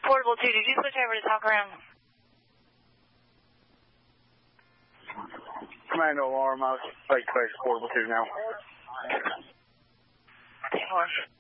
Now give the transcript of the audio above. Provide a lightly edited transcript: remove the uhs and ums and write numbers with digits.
Portable 2, did you switch over to talk around? Commando alarm, I was like Portable 2 now. 10-4.